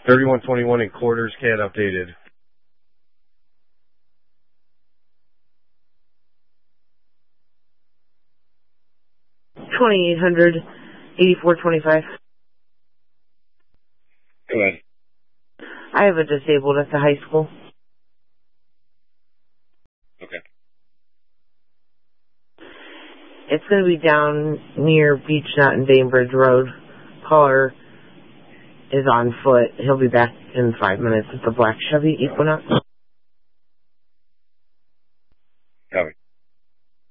3121 in quarters, CAD updated. $2,884.25. Go ahead. I have a disabled at the high school. Okay. It's going to be down near Beechnut and Bainbridge Road. Caller is on foot. He'll be back in 5 minutes with the black Chevy Equinox.